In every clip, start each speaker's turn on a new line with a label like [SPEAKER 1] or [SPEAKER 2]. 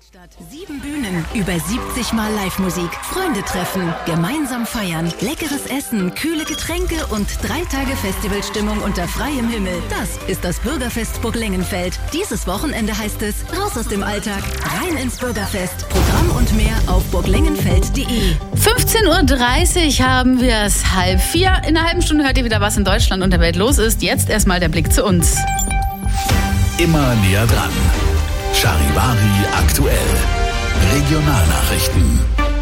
[SPEAKER 1] 7 Bühnen, über 70 Mal Live-Musik, Freunde treffen, gemeinsam feiern, leckeres Essen, kühle Getränke und 3 Tage Festivalstimmung unter freiem Himmel. Das ist das Bürgerfest Burg Lengenfeld. Dieses Wochenende heißt es, raus aus dem Alltag, rein ins Bürgerfest. Programm und mehr auf burglengenfeld.de.
[SPEAKER 2] 15.30 Uhr haben wir es, 3:30. In einer halben Stunde hört ihr wieder, was in Deutschland und der Welt los ist. Jetzt erstmal der Blick zu uns.
[SPEAKER 3] Immer näher dran. Charivari aktuell. Regionalnachrichten.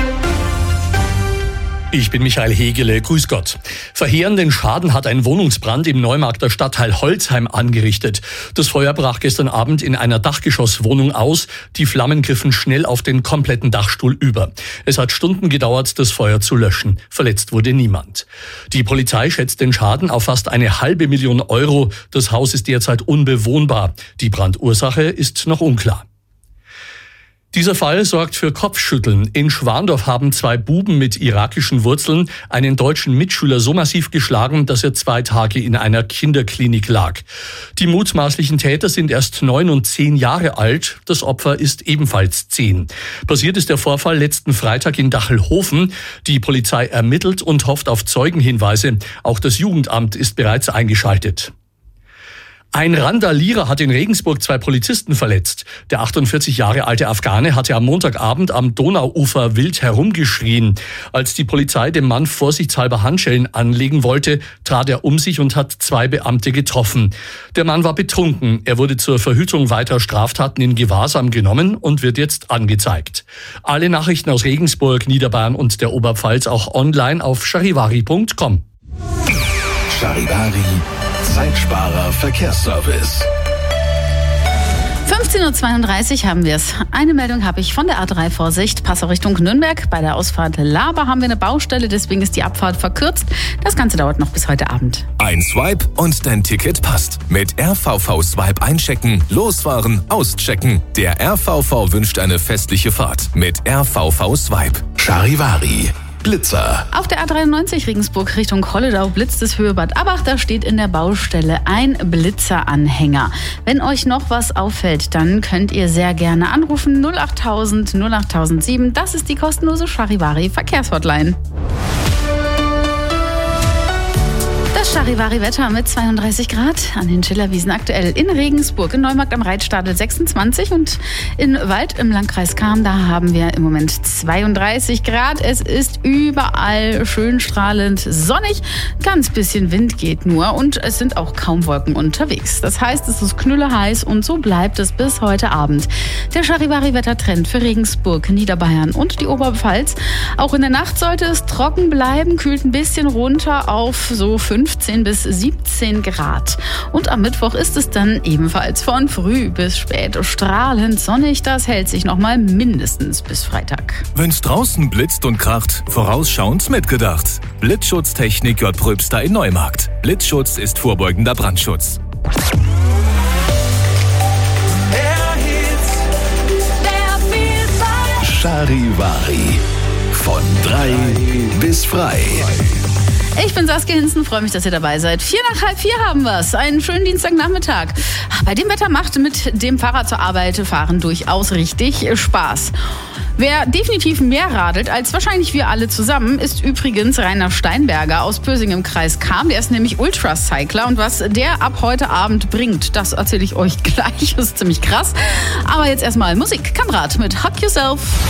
[SPEAKER 4] Ich bin Michael Hegele, grüß Gott. Verheerenden Schaden hat ein Wohnungsbrand im Neumarkter Stadtteil Holzheim angerichtet. Das Feuer brach gestern Abend in einer Dachgeschosswohnung aus. Die Flammen griffen schnell auf den kompletten Dachstuhl über. Es hat Stunden gedauert, das Feuer zu löschen. Verletzt wurde niemand. Die Polizei schätzt den Schaden auf fast 500.000 Euro. Das Haus ist derzeit unbewohnbar. Die Brandursache ist noch unklar. Dieser Fall sorgt für Kopfschütteln. In Schwandorf haben 2 Buben mit irakischen Wurzeln einen deutschen Mitschüler so massiv geschlagen, dass er 2 Tage in einer Kinderklinik lag. Die mutmaßlichen Täter sind erst 9 und 10 Jahre alt. Das Opfer ist ebenfalls 10. Passiert ist der Vorfall letzten Freitag in Dachelhofen. Die Polizei ermittelt und hofft auf Zeugenhinweise. Auch das Jugendamt ist bereits eingeschaltet. Ein Randalierer hat in Regensburg 2 Polizisten verletzt. Der 48 Jahre alte Afghane hatte am Montagabend am Donauufer wild herumgeschrien. Als die Polizei dem Mann vorsichtshalber Handschellen anlegen wollte, trat er um sich und hat 2 Beamte getroffen. Der Mann war betrunken. Er wurde zur Verhütung weiterer Straftaten in Gewahrsam genommen und wird jetzt angezeigt. Alle Nachrichten aus Regensburg, Niederbayern und der Oberpfalz auch online auf charivari.com.
[SPEAKER 3] Charivari Zeitsparer Verkehrsservice.
[SPEAKER 2] 15.32 Uhr haben wir es. Eine Meldung habe ich von der A3 Vorsicht. Passau Richtung Nürnberg. Bei der Ausfahrt Laber haben wir eine Baustelle, deswegen ist die Abfahrt verkürzt. Das Ganze dauert noch bis heute Abend.
[SPEAKER 5] Ein Swipe und dein Ticket passt. Mit RVV Swipe einchecken, losfahren, auschecken. Der RVV wünscht eine festliche Fahrt mit RVV Swipe.
[SPEAKER 3] Charivari Blitzer.
[SPEAKER 2] Auf der A93 Regensburg Richtung Holledau blitzt es Höhe Bad Abach. Da steht in der Baustelle ein Blitzeranhänger. Wenn euch noch was auffällt, dann könnt ihr sehr gerne anrufen. 08000 08007. Das ist die kostenlose Charivari Verkehrshotline. Das Charivari-Wetter mit 32 Grad an den Schillerwiesen aktuell in Regensburg, in Neumarkt am Reitstadel 26 und in Wald im Landkreis Cham, da haben wir im Moment 32 Grad. Es ist überall schön strahlend sonnig, ganz bisschen Wind geht nur und es sind auch kaum Wolken unterwegs. Das heißt, es ist knülleheiß und so bleibt es bis heute Abend. Der Charivari-Wettertrend für Regensburg, Niederbayern und die Oberpfalz. Auch in der Nacht sollte es trocken bleiben, kühlt ein bisschen runter auf so 15 bis 17 Grad. Und am Mittwoch ist es dann ebenfalls von früh bis spät strahlend sonnig. Das hält sich nochmal mindestens bis Freitag.
[SPEAKER 5] Wenn's draußen blitzt und kracht, vorausschauend mitgedacht. Blitzschutztechnik J. Pröbster in Neumarkt. Blitzschutz ist vorbeugender Brandschutz.
[SPEAKER 3] Charivari. Von 3 bis frei.
[SPEAKER 2] Ich bin Saskia Hinzen, freue mich, dass ihr dabei seid. 4:45 haben wir's. Einen schönen Dienstagnachmittag. Bei dem Wetter macht mit dem Fahrrad zur Arbeit fahren durchaus richtig Spaß. Wer definitiv mehr radelt als wahrscheinlich wir alle zusammen, ist übrigens Rainer Steinberger aus Pösing im Kreis Cham. Der ist nämlich Ultracycler und was der ab heute Abend bringt, das erzähle ich euch gleich. Das ist ziemlich krass. Aber jetzt erstmal Musik. Kamrad mit Hug Yourself.